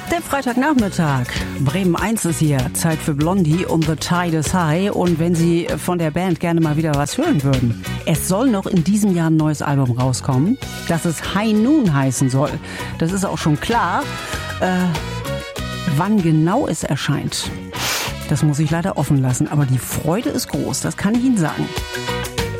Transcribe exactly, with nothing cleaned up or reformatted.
Der Freitagnachmittag. Bremen eins ist hier. Zeit für Blondie und The Tide is High. Und wenn Sie von der Band gerne mal wieder was hören würden. Es soll noch in diesem Jahr ein neues Album rauskommen, das es High Noon heißen soll. Das ist auch schon klar. Äh, wann genau es erscheint, das muss ich leider offen lassen. Aber die Freude ist groß, das kann ich Ihnen sagen.